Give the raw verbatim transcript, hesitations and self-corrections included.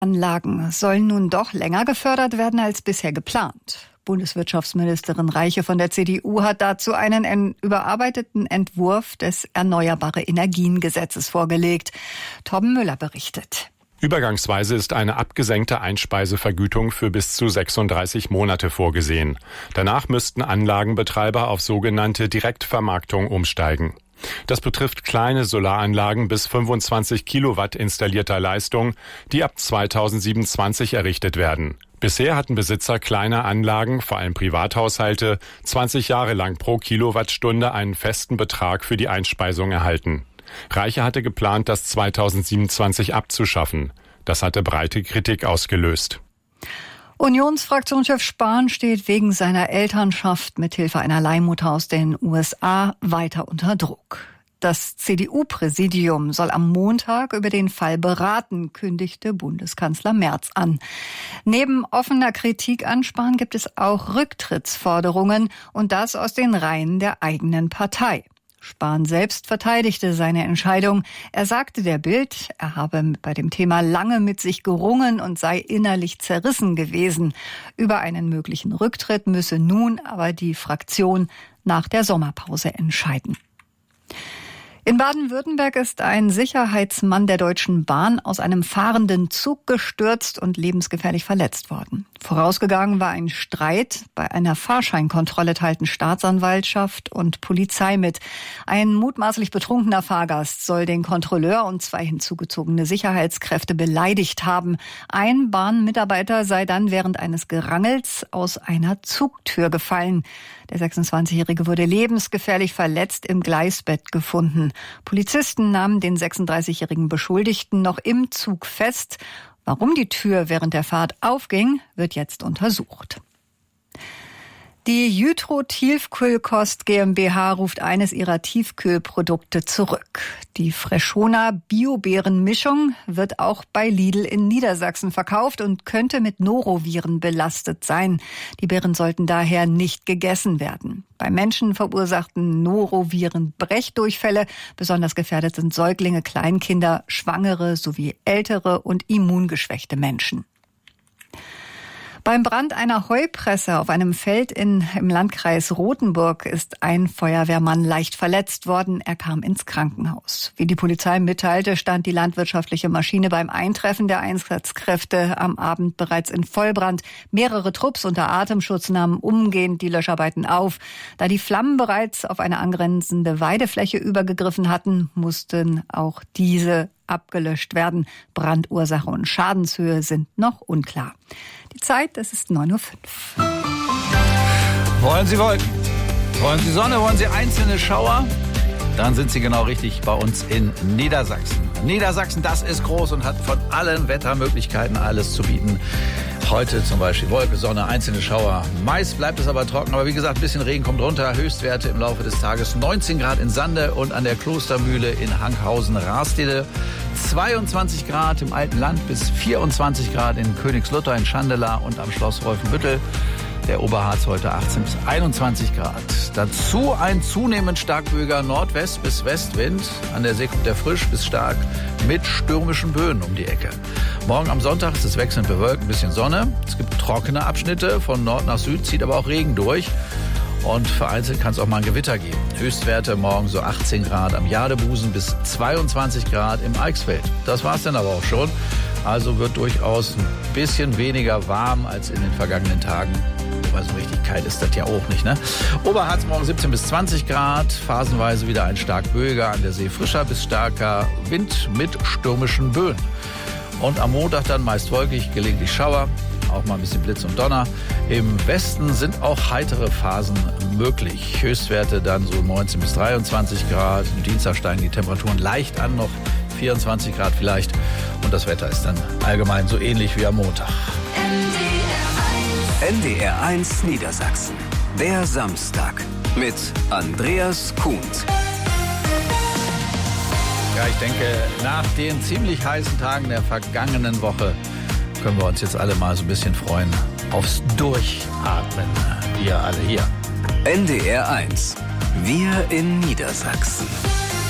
Anlagen sollen nun doch länger gefördert werden als bisher geplant. Bundeswirtschaftsministerin Reiche von der C D U hat dazu einen en- überarbeiteten Entwurf des Erneuerbare Energien-Gesetzes vorgelegt. Torben Müller berichtet. Übergangsweise ist eine abgesenkte Einspeisevergütung für bis zu sechsunddreißig Monate vorgesehen. Danach müssten Anlagenbetreiber auf sogenannte Direktvermarktung umsteigen. Das betrifft kleine Solaranlagen bis fünfundzwanzig Kilowatt installierter Leistung, die ab zweitausendsiebenundzwanzig errichtet werden. Bisher hatten Besitzer kleiner Anlagen, vor allem Privathaushalte, zwanzig Jahre lang pro Kilowattstunde einen festen Betrag für die Einspeisung erhalten. Reiche hatte geplant, das zweitausendsiebenundzwanzig abzuschaffen. Das hatte breite Kritik ausgelöst. Unionsfraktionschef Spahn steht wegen seiner Elternschaft mithilfe einer Leihmutter aus den U S A weiter unter Druck. Das C D U-Präsidium soll am Montag über den Fall beraten, kündigte Bundeskanzler Merz an. Neben offener Kritik an Spahn gibt es auch Rücktrittsforderungen, und das aus den Reihen der eigenen Partei. Spahn selbst verteidigte seine Entscheidung. Er sagte der Bild, er habe bei dem Thema lange mit sich gerungen und sei innerlich zerrissen gewesen. Über einen möglichen Rücktritt müsse nun aber die Fraktion nach der Sommerpause entscheiden. In Baden-Württemberg ist ein Sicherheitsmann der Deutschen Bahn aus einem fahrenden Zug gestürzt und lebensgefährlich verletzt worden. Vorausgegangen war ein Streit. Bei einer Fahrscheinkontrolle teilten Staatsanwaltschaft und Polizei mit. Ein mutmaßlich betrunkener Fahrgast soll den Kontrolleur und zwei hinzugezogene Sicherheitskräfte beleidigt haben. Ein Bahnmitarbeiter sei dann während eines Gerangels aus einer Zugtür gefallen. Der sechsundzwanzigjährige wurde lebensgefährlich verletzt im Gleisbett gefunden. Polizisten nahmen den sechsunddreißigjährigen Beschuldigten noch im Zug fest. Warum die Tür während der Fahrt aufging, wird jetzt untersucht. Die Jytro Tiefkühlkost GmbH ruft eines ihrer Tiefkühlprodukte zurück. Die Freshona Bio-Beeren-Mischung wird auch bei Lidl in Niedersachsen verkauft und könnte mit Noroviren belastet sein. Die Beeren sollten daher nicht gegessen werden. Bei Menschen verursachten Noroviren Brechdurchfälle. Besonders gefährdet sind Säuglinge, Kleinkinder, Schwangere sowie ältere und immungeschwächte Menschen. Beim Brand einer Heupresse auf einem Feld in, im Landkreis Rothenburg ist ein Feuerwehrmann leicht verletzt worden. Er kam ins Krankenhaus. Wie die Polizei mitteilte, stand die landwirtschaftliche Maschine beim Eintreffen der Einsatzkräfte am Abend bereits in Vollbrand. Mehrere Trupps unter Atemschutz nahmen umgehend die Löscharbeiten auf. Da die Flammen bereits auf eine angrenzende Weidefläche übergegriffen hatten, mussten auch diese abgelöscht werden. Brandursache und Schadenshöhe sind noch unklar. Die Zeit, das ist neun Uhr fünf. Wollen Sie Wolken? Wollen Sie Sonne? Wollen Sie einzelne Schauer? Dann sind Sie genau richtig bei uns in Niedersachsen. Niedersachsen, das ist groß und hat von allen Wettermöglichkeiten alles zu bieten. Heute zum Beispiel Wolke, Sonne, einzelne Schauer. Meist bleibt es aber trocken, aber wie gesagt, ein bisschen Regen kommt runter. Höchstwerte im Laufe des Tages neunzehn Grad in Sande und an der Klostermühle in Hankhausen-Rastede. zweiundzwanzig Grad im alten Land bis vierundzwanzig Grad in Königslutter, in Schandela und am Schloss Wolfenbüttel. Der Oberharz heute achtzehn bis einundzwanzig Grad. Dazu ein zunehmend starkböiger Nordwest- bis Westwind. An der See kommt der frisch bis stark mit stürmischen Böen um die Ecke. Morgen am Sonntag ist es wechselnd bewölkt, ein bisschen Sonne. Es gibt trockene Abschnitte von Nord nach Süd, zieht aber auch Regen durch. Und vereinzelt kann es auch mal ein Gewitter geben. Höchstwerte morgen so achtzehn Grad am Jadebusen bis zweiundzwanzig Grad im Eichsfeld. Das war's dann aber auch schon. Also wird durchaus ein bisschen weniger warm als in den vergangenen Tagen. Weil so richtig kalt ist das ja auch nicht, ne? Oberharz morgen siebzehn bis zwanzig Grad, phasenweise wieder ein stark böiger, an der See frischer bis starker Wind mit stürmischen Böen. Und am Montag dann meist wolkig, gelegentlich Schauer, auch mal ein bisschen Blitz und Donner. Im Westen sind auch heitere Phasen möglich. Höchstwerte dann so neunzehn bis dreiundzwanzig Grad. Am Dienstag steigen die Temperaturen leicht an, noch vierundzwanzig Grad vielleicht. Und das Wetter ist dann allgemein so ähnlich wie am Montag. N D R eins Niedersachsen. Der Samstag mit Andreas Kuhnt. Ja, ich denke, nach den ziemlich heißen Tagen der vergangenen Woche können wir uns jetzt alle mal so ein bisschen freuen aufs Durchatmen. Wir alle hier. N D R eins. Wir in Niedersachsen.